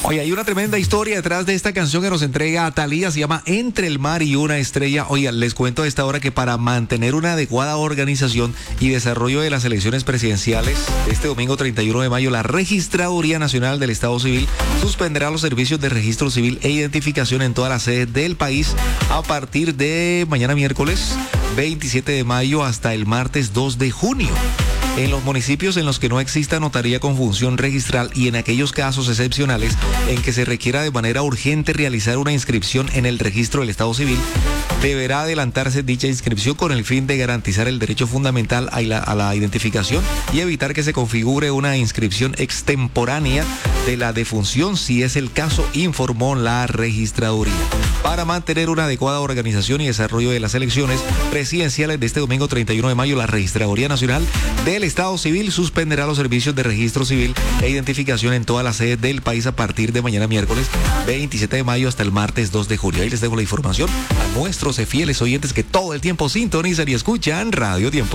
Oye, hay una tremenda historia detrás de esta canción que nos entrega Thalía, se llama Entre el mar y una estrella. Oye, les cuento a esta hora que para mantener una adecuada organización y desarrollo de las elecciones presidenciales, este domingo 31 de mayo, la Registraduría Nacional del Estado Civil suspenderá los servicios de registro civil e identificación en todas las sedes del país a partir de mañana miércoles 27 de mayo hasta el martes 2 de junio. En los municipios en los que no exista notaría con función registral y en aquellos casos excepcionales en que se requiera de manera urgente realizar una inscripción en el registro del Estado Civil, deberá adelantarse dicha inscripción con el fin de garantizar el derecho fundamental a la identificación y evitar que se configure una inscripción extemporánea de la defunción, si es el caso, informó la registraduría. Para mantener una adecuada organización y desarrollo de las elecciones presidenciales de este domingo 31 de mayo, la Registraduría Nacional del Estado Civil suspenderá los servicios de registro civil e identificación en todas las sedes del país a partir de mañana miércoles 27 de mayo hasta el martes 2 de junio. Ahí les dejo la información a nuestros fieles oyentes que todo el tiempo sintonizan y escuchan Radio Tiempo.